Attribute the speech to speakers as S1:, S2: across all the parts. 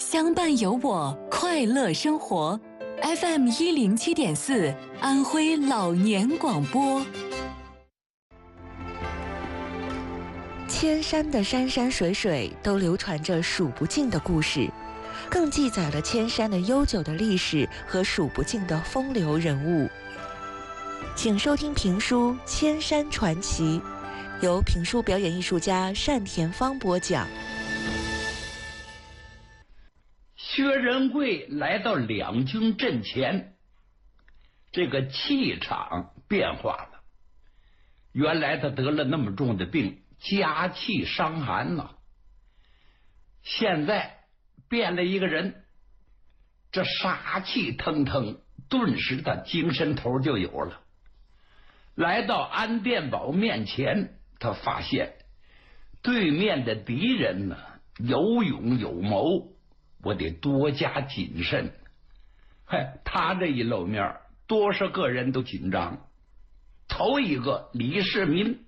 S1: 相伴有我，快乐生活。FM107.4，安徽老年广播。
S2: 千山的山山水水都流传着数不尽的故事，更记载了千山的悠久的历史和数不尽的风流人物。请收听评书《千山传奇》，由评书表演艺术家单田芳播讲。
S3: 薛仁贵来到两军阵前，这个气场变化了。原来他得了那么重的病，家气伤寒呐，现在变了一个人，这杀气腾腾，顿时他精神头就有了。来到安殿宝面前，他发现对面的敌人呢，有勇有谋，我得多加谨慎。他这一露面，多少个人都紧张。头一个李世民，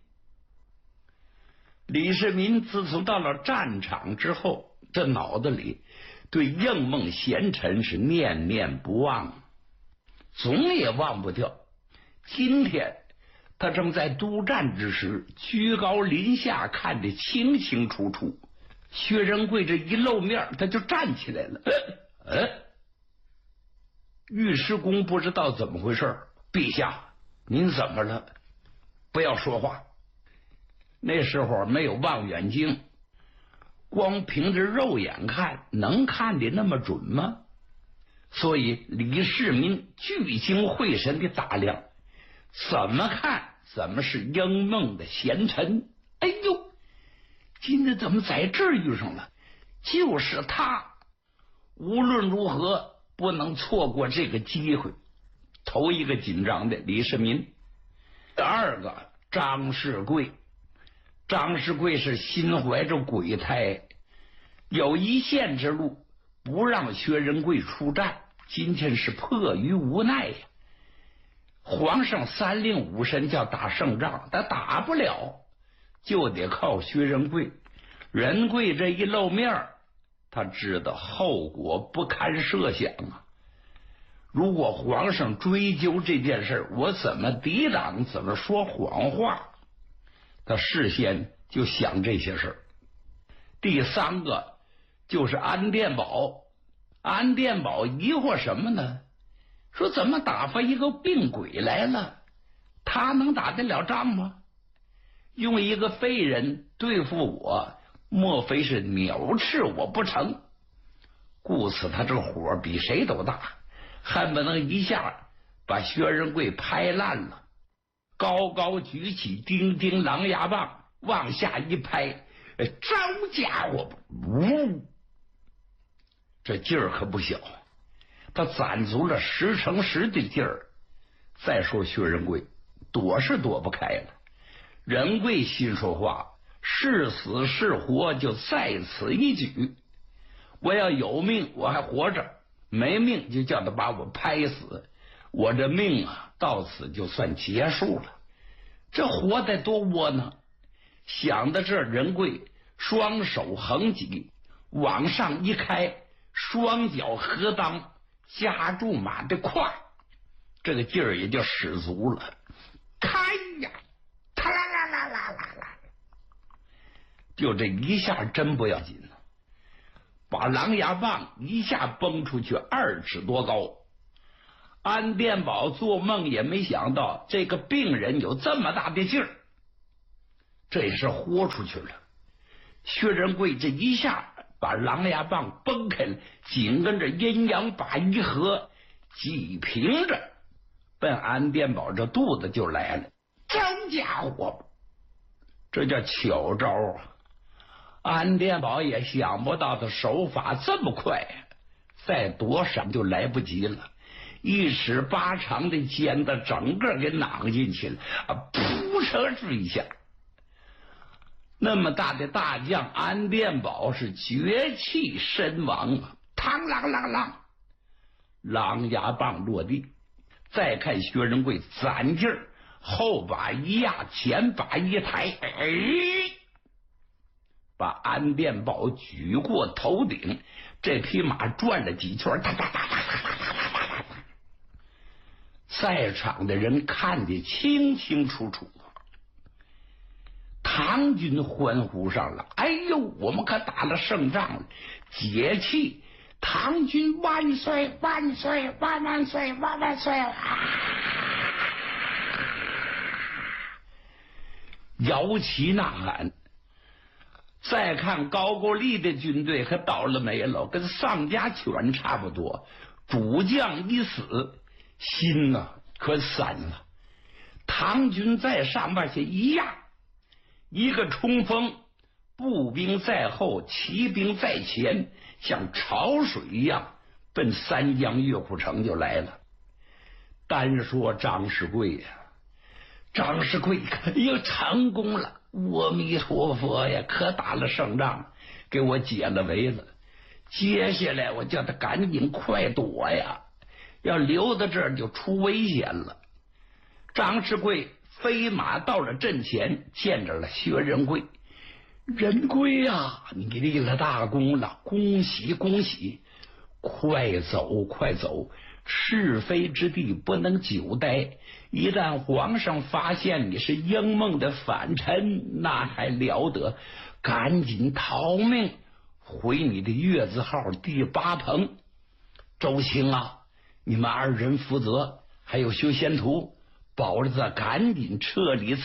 S3: 李世民自从到了战场之后，这脑子里对应梦贤臣是念念不忘，总也忘不掉。今天他正在督战之时，居高临下看得清清楚楚。薛仁贵这一露面，他就站起来了。尉迟恭不知道怎么回事，陛下您怎么了？不要说话。那时候没有望远镜，光凭着肉眼看能看得那么准吗？所以李世民聚精会神地打量，怎么看怎么是英梦的贤臣。哎呦，今天怎么在这儿遇上了？就是他，无论如何不能错过这个机会。头一个紧张的李世民，第二个张士贵。张士贵是心怀着鬼胎，有一线之路不让薛仁贵出战，今天是迫于无奈呀。皇上三令五申叫打胜仗，他打不了，就得靠薛仁贵。仁贵这一露面，他知道后果不堪设想啊。如果皇上追究这件事，我怎么抵挡，怎么说谎话？他事先就想这些事。第三个就是安殿宝。安殿宝疑惑什么呢？说怎么打发一个病鬼来了，他能打得了仗吗？用一个废人对付我，莫非是藐视我不成？故此他这个火比谁都大，恨不能一下把薛仁贵拍烂了。高高举起叮叮狼牙棒，往下一拍，招家伙，呜，这劲儿可不小，他攒足了10乘10的劲儿。再说薛仁贵躲是躲不开了，仁贵心说话，是死是活就在此一举。我要有命我还活着，没命就叫他把我拍死，我这命啊到此就算结束了。这活得多窝囊。想到这，仁贵双手横挤，往上一开，双脚合裆夹住马的胯，这个劲儿也就使足了。开呀，啪啦啦啦啦啦啦，就这一下真不要紧了，把狼牙棒一下崩出去2尺多高。安殿宝做梦也没想到这个病人有这么大的劲儿，这也是豁出去了。薛仁贵这一下把狼牙棒崩开了，紧跟着阴阳把一合，挤平着奔安殿宝这肚子就来了。这家伙，这叫巧招啊！安殿宝也想不到他手法这么快，再躲闪就来不及了。1尺8长的尖子整个给攮进去了，扑哧是一下。那么大的大将安殿宝是绝气身亡啊！嘡啷啷啷，狼牙棒落地。再看薛仁贵攒劲儿，后把一压，前把一抬， 把安殿宝举过头顶，这匹马转了几圈，哒哒哒哒哒哒哒哒，在场的人看得清清楚楚。唐军欢呼上了，哎呦，我们可打了胜仗了，解气！唐军万岁万岁万万岁万万岁！摇旗呐喊。再看高句丽的军队可倒了霉了，跟丧家犬差不多。主将一死，心呐可散了。唐军在上边去一样，一个冲锋，步兵在后，骑兵在前，像潮水一样奔三江乐库城就来了。单说张世贵呀，张世贵可又成功了。阿弥陀佛呀，可打了胜仗，给我解了围了。接下来我叫他赶紧快躲呀，要留在这儿就出危险了。张世贵飞马到了阵前，见着了薛仁贵。仁贵呀，你立了大功了，恭喜恭喜！快走快走，是非之地不能久待。一旦皇上发现你是英梦的反臣，那还了得！赶紧逃命，回你的月字号第8棚。周兴啊，你们2人负责，还有修仙图，保着赶紧撤离